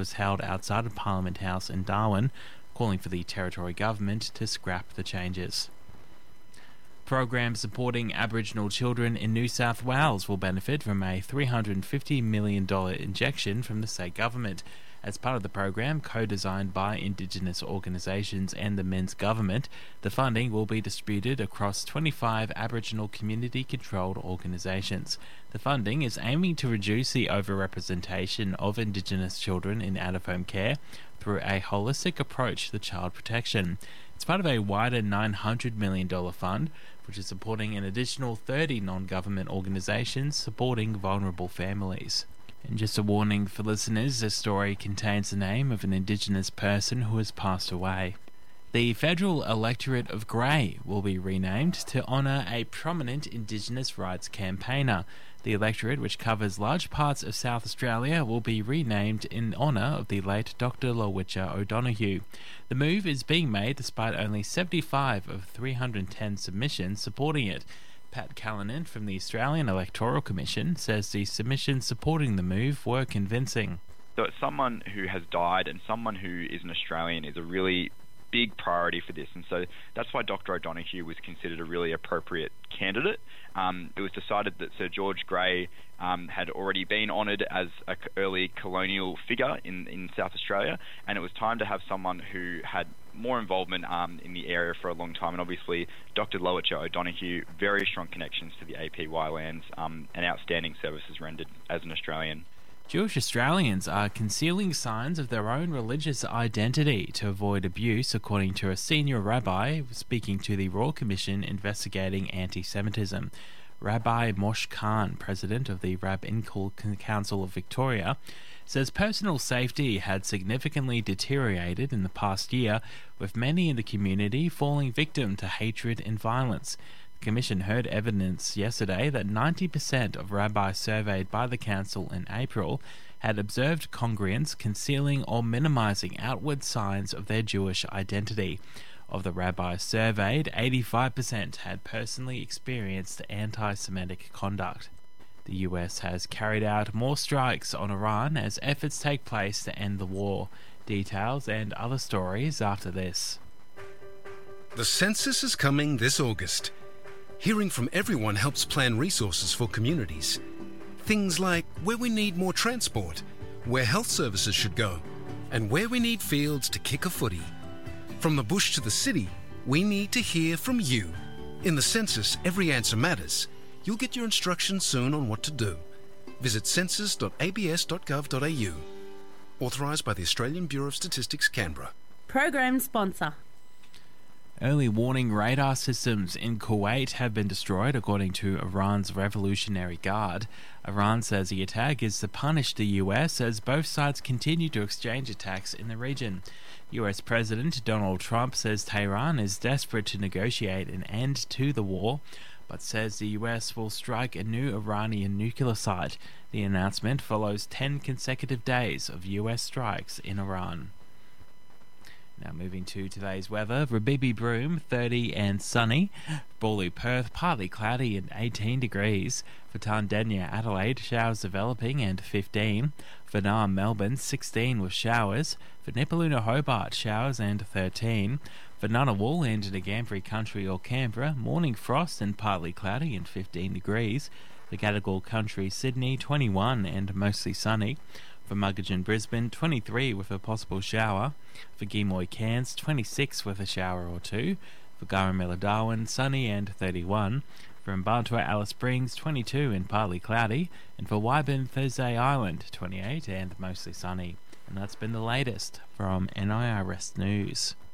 was held outside of Parliament House in Darwin, calling for the Territory Government to scrap the changes. Programs supporting Aboriginal children in New South Wales will benefit from a $350 million injection from the state government. As part of the program, co-designed by Indigenous organisations and the Men's Government, the funding will be distributed across 25 Aboriginal community-controlled organisations. The funding is aiming to reduce the overrepresentation of Indigenous children in out-of-home care through a holistic approach to child protection. It's part of a wider $900 million fund, which is supporting an additional 30 non-government organisations supporting vulnerable families. And just a warning for listeners, this story contains the name of an Indigenous person who has passed away. The Federal Electorate of Grey will be renamed to honour a prominent Indigenous rights campaigner. The electorate, which covers large parts of South Australia, will be renamed in honour of the late Dr. Lowitja O'Donoghue. The move is being made despite only 75 of 310 submissions supporting it. Pat Callanan from the Australian Electoral Commission says the submissions supporting the move were convincing. So it's someone who has died and someone who is an Australian is a really big priority for this, and so that's why Dr. O'Donoghue was considered a really appropriate candidate. It was decided that Sir George Grey had already been honoured as an early colonial figure in South Australia, and it was time to have someone who had more involvement in the area for a long time. And obviously Dr. Lowitja O'Donoghue, very strong connections to the APY lands and outstanding services rendered as an Australian. Jewish Australians are concealing signs of their own religious identity to avoid abuse, according to a senior rabbi speaking to the Royal Commission investigating anti-Semitism. Rabbi Moshe Khan, president of the Rabbinical Council of Victoria, says personal safety had significantly deteriorated in the past year, with many in the community falling victim to hatred and violence. The Commission heard evidence yesterday that 90% of rabbis surveyed by the Council in April had observed congregants concealing or minimising outward signs of their Jewish identity. Of the rabbis surveyed, 85% had personally experienced anti-Semitic conduct. The US has carried out more strikes on Iran as efforts take place to end the war. Details and other stories after this. The census is coming this August. Hearing from everyone helps plan resources for communities. Things like where we need more transport, where health services should go, and where we need fields to kick a footy. From the bush to the city, we need to hear from you. In the census, every answer matters. You'll get your instructions soon on what to do. Visit census.abs.gov.au. Authorised by the Australian Bureau of Statistics, Canberra. Program sponsor. Early warning radar systems in Kuwait have been destroyed, according to Iran's Revolutionary Guard. Iran says the attack is to punish the US as both sides continue to exchange attacks in the region. US President Donald Trump says Tehran is desperate to negotiate an end to the war, but says the US will strike a new Iranian nuclear site. The announcement follows 10 consecutive days of US strikes in Iran. Now moving to today's weather. Rabibi Broome, 30 and sunny. Bawley Perth, partly cloudy and 18 degrees. For Tandenya Adelaide, showers developing and 15. For Naarm Melbourne, 16 with showers. For Nipaluna Hobart, showers and 13. For Ngunnawal and Ngambri Country or Canberra, morning frost and partly cloudy and 15 degrees. For Gadigal Country Sydney, 21 and mostly sunny. For Muggeridge Brisbane, 23 with a possible shower. For Geemoy Cairns, 26 with a shower or two. For Garramilla Darwin, sunny and 31. For Mbantua Alice Springs, 22 and partly cloudy. And for Wyburn Thursday Island, 28 and mostly sunny. And that's been the latest from NIRS News.